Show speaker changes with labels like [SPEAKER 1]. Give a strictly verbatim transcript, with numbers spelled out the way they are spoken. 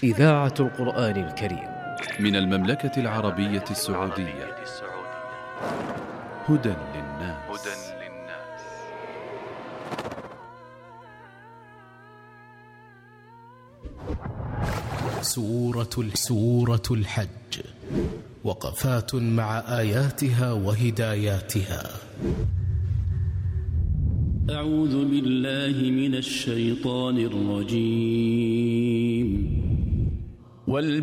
[SPEAKER 1] إذاعة القرآن الكريم
[SPEAKER 2] من المملكة العربية السعودية. هدى للناس.
[SPEAKER 3] سورة سورة الحج، وقفات مع آياتها وهداياتها.
[SPEAKER 4] أعوذ بالله من الشيطان الرجيم.